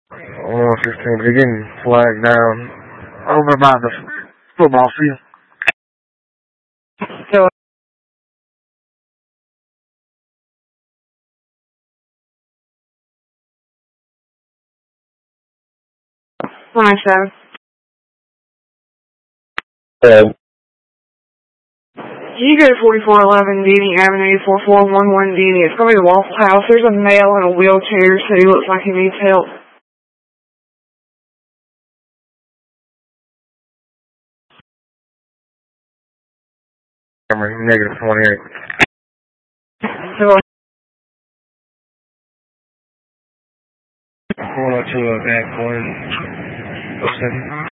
116, they're getting flagged down over by the football field. So, nice, you go to 4411 Deanie Avenue, 4411 Deanie. It's going to be the Waffle House. There's a male in a wheelchair, so he looks like he needs help. Negative 28. So, going up to back one.